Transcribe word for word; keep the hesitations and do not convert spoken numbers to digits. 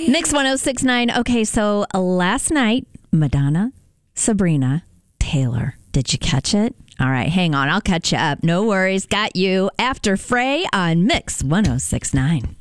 Mix one oh six point nine. Okay, so last night, Madonna, Sabrina, Taylor. Did you catch it? All right, hang on. I'll catch you up. No worries. Got you after Frey on Mix one oh six point nine.